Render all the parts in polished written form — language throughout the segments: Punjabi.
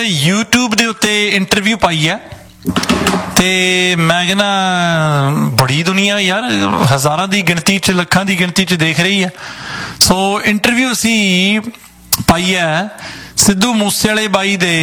YouTube ਦੇ ਉੱਤੇ ਇੰਟਰਵਿਊ ਪਾਈ ਹੈ ਤੇ ਮੈਂ ਕਹਿੰਦਾ ਬੜੀ ਦੁਨੀਆ ਯਾਰ, ਹਜ਼ਾਰਾਂ ਦੀ ਗਿਣਤੀ 'ਚ, ਲੱਖਾਂ ਦੀ ਗਿਣਤੀ 'ਚ ਦੇਖ ਰਹੀ ਹੈ। ਸੋ ਇੰਟਰਵਿਊ ਅਸੀਂ ਪਾਈ ਹੈ ਸਿੱਧੂ ਮੂਸੇਵਾਲੇ ਬਾਈ ਦੇ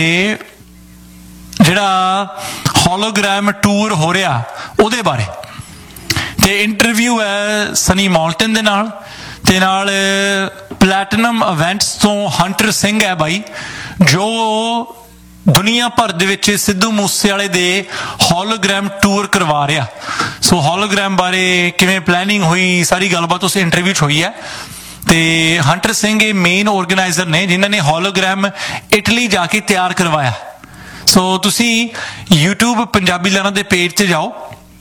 ਜਿਹੜਾ ਹੋਲੋਗ੍ਰਾਮ ਟੂਰ ਹੋ ਰਿਹਾ ਉਹਦੇ ਬਾਰੇ, ਤੇ ਇੰਟਰਵਿਊ ਹੈ ਸਨੀ ਮੌਲਟਨ ਦੇ ਨਾਲ, ਤੇ ਨਾਲ ਪਲੈਟੀਨਮ ਇਵੈਂਟਸ ਤੋਂ ਹੰਟਰ ਸਿੰਘ ਹੈ ਬਾਈ, ਜੋ ਦੁਨੀਆ ਭਰ ਦੇ ਵਿੱਚ ਸਿੱਧੂ ਮੂਸੇਵਾਲੇ ਦੇ ਹੋਲੋਗ੍ਰਾਮ ਟੂਰ ਕਰਵਾ ਰਿਹਾ। ਸੋ ਹੋਲੋਗ੍ਰਾਮ ਬਾਰੇ ਕਿਵੇਂ ਪਲੈਨਿੰਗ ਹੋਈ, ਸਾਰੀ ਗੱਲਬਾਤ ਉਸ ਇੰਟਰਵਿਊ 'ਚ ਹੋਈ ਹੈ। ਤੇ ਹੰਟਰ ਸਿੰਘ ਇਹ ਮੇਨ ਆਰਗੇਨਾਈਜ਼ਰ ਨੇ ਜਿਨ੍ਹਾਂ ਨੇ ਹੋਲੋਗ੍ਰਾਮ ਇਟਲੀ ਜਾ ਕੇ ਤਿਆਰ ਕਰਵਾਇਆ। ਸੋ ਤੁਸੀਂ YouTube ਪੰਜਾਬੀ ਲਰਨਰ ਦੇ ਪੇਜ 'ਤੇ ਜਾਓ,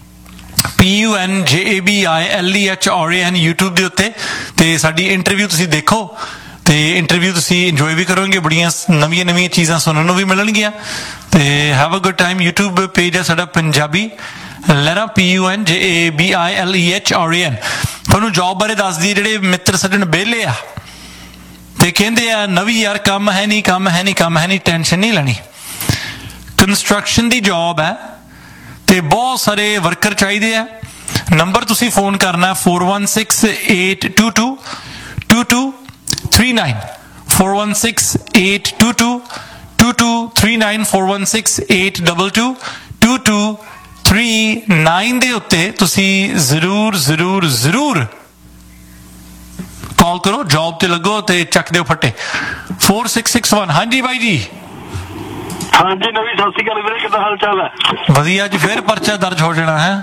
PUNJABILEHRAN YouTube ਦੇ ਉੱਤੇ, ਤੇ ਸਾਡੀ ਇੰਟਰਵਿਊ ਤੁਸੀਂ ਦੇਖੋ ਤੇ ਇੰਟਰਵਿਊ ਤੁਸੀਂ ਇੰਜੋਏ ਵੀ ਕਰੋਗੇ, ਬੜੀਆਂ ਨਵੀਆਂ ਚੀਜ਼ਾਂ ਸੁਣਨ ਨੂੰ ਵੀ ਮਿਲਣਗੀਆਂ। ਤੇ have a good time. YouTube page ਹੈ ਸਾਡਾ ਪੰਜਾਬੀ ਲਰਨਰ, PUNJABILEHRAN। ਤੁਹਾਨੂੰ ਜੌਬ ਬਾਰੇ ਦੱਸ ਦਈਏ, ਜਿਹੜੇ ਮਿੱਤਰ ਸਾਡੇ ਵਿਹਲੇ ਆ ਤੇ ਕਹਿੰਦੇ ਆ ਨਵੀਂ ਯਾਰ ਕੰਮ ਹੈ ਨਹੀਂ, ਟੈਨਸ਼ਨ ਨਹੀਂ ਲੈਣੀ। ਕੰਸਟਰਕਸ਼ਨ ਦੀ ਜੌਬ ਹੈ ਤੇ ਬਹੁਤ ਸਾਰੇ ਵਰਕਰ ਚਾਹੀਦੇ ਆ। ਨੰਬਰ ਤੁਸੀਂ ਫੋਨ ਕਰਨਾ 4168222239, 4168222239, 4168222239 ਦੇ ਉੱਤੇ ਤੁਸੀਂ ਜ਼ਰੂਰ ਕਾਲ ਕਰੋ, ਜੌਬ ਤੇ ਲੱਗੋ ਤੇ ਚੱਕ ਦਿਓ ਫੱਟੇ। 4661। ਹਾਂਜੀ ਬਾਈ ਜੀ। ਹਾਂਜੀ ਨਵੀਂ, ਸਤਿ ਸ਼੍ਰੀ ਅਕਾਲ ਵੀਰੇ, ਕਿੱਦਾਂ ਹਾਲ ਚਾਲ ਹੈ? ਵਧੀਆ। ਅੱਜ ਫਿਰ ਪਰਚਾ ਦਰਜ ਹੋ ਜਾਣਾ ਹੈ।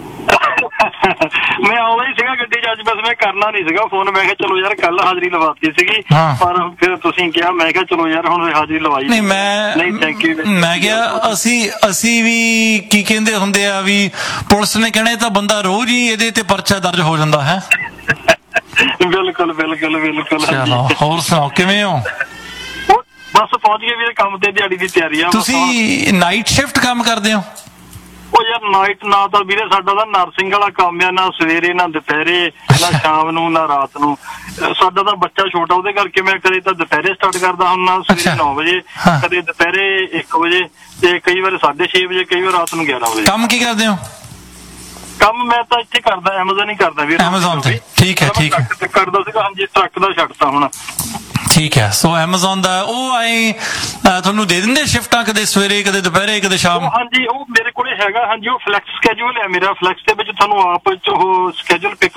ਮੈਂ ਆਉਣਾ ਹੀ ਸੀਗਾ ਗੱਡੀ 'ਚ ਅੱਜ, ਬਸ ਮੈਂ ਕਰਨਾ ਨਹੀਂ ਸੀਗਾ ਫੋਨ। ਮੈਂ ਕਿਹਾ ਚਲੋ ਯਾਰ ਕੱਲ ਹਾਜ਼ਰੀ ਲਵਾਤੀ ਸੀਗੀ, ਪਰ ਫਿਰ ਤੁਸੀਂ ਕਿਹਾ, ਮੈਂ ਕਿਹਾ ਚਲੋ ਯਾਰ ਹੁਣ ਹਾਜ਼ਰੀ ਲਵਾਈ ਨਹੀਂ। Thank you. ਮੈਂ ਕਿਹਾ ਅਸੀਂ ਵੀ ਕੀ ਕਹਿੰਦੇ ਹੁੰਦੇ ਆ ਵੀ ਪੁਲਿਸ ਨੇ ਕਹਿਣਾ ਇਹ ਤਾਂ ਬੰਦਾ ਰੋਜ਼ ਹੀ ਇਹਦੇ ਤੇ ਪਰਚਾ ਦਰਜ ਹੋ ਜਾਂਦਾ ਹੈ। ਬਿਲਕੁਲ। ਚਲੋ ਹੋਰ ਸੁਣਾਓ, ਕਿਵੇਂ ਹੋ? ਬਸ ਪਹੁੰਚ ਗਏ ਵੀਰੇ ਕੰਮ ਤੇ, ਦਿਹਾੜੀ ਦੀ ਤਿਆਰੀ ਆ। ਤੁਸੀਂ ਨਾਈਟ ਸ਼ਿਫਟ ਕੰਮ ਕਰਦੇ ਹੋ? ਉਹ ਯਾਰ ਨਾਈਟ ਨਾ ਤਾਂ ਵੀਰੇ ਸਾਡਾ ਤਾਂ ਨਰਸਿੰਗ ਵਾਲਾ ਕੰਮ ਆ, ਨਾ ਸਵੇਰੇ ਨਾ ਦੁਪਹਿਰੇ ਨਾ ਸ਼ਾਮ ਨੂੰ ਨਾ ਰਾਤ ਨੂੰ। ਸਾਡਾ ਤਾਂ ਬੱਚਾ ਛੋਟਾ, ਉਹਦੇ ਕਰਕੇ ਮੈਂ ਕਦੇ ਤਾਂ ਦੁਪਹਿਰੇ ਸਟਾਰਟ ਕਰਦਾ ਹੁੰਦਾ ਸਵੇਰੇ 9 ਵਜੇ, ਕਦੇ ਦੁਪਹਿਰੇ 1 ਵਜੇ, ਤੇ ਕਈ ਵਾਰ 6:30 ਵਜੇ, ਕਈ ਵਾਰ ਰਾਤ ਨੂੰ 11 ਵਜੇ। ਕੰਮ ਕੀ ਕਰਦੇ ਹੋ? ਕੰਮ ਮੈਂ ਤਾਂ ਇੱਥੇ ਕਰਦਾ, ਐਮਾਜ਼ਨ ਹੀ ਕਰਦਾ ਵੀਰੇ। ਐਮਾਜ਼ਨ ਤੇ? ਠੀਕ ਹੈ ਕਰਦਾ ਸੀਗਾ, ਹਾਂਜੀ ਟਰੱਕ ਦਾ ਛੱਡਤਾ ਹੁਣ। ਠੀਕ ਹੈ। ਸੋ ਐਮਾਜ਼ਨ ਦਾ ਉਹ ਆਏ ਤੁਹਾਨੂੰ ਦੇ ਦਿੰਦੇ ਸ਼ਿਫਟਾਂ, ਕਦੇ ਸਵੇਰੇ, ਕਦੇ ਦੁਪਹਿਰੇ, ਕਦੇ ਸ਼ਾਮ? ਹਾਂਜੀ ਉਹ ਮੇਰੇ ਕੋਲੇ ਹੈਗਾ, ਹਾਂਜੀ ਉਹ ਫਲੈਕਸ ਸਕੈਜੂਅਲ ਹੈ ਮੇਰਾ। ਫਲੈਕਸ ਦੇ ਵਿੱਚ ਤੁਹਾਨੂੰ ਆਪ ਉਹ ਸਕੈਜੂਅਲ ਪਿਕ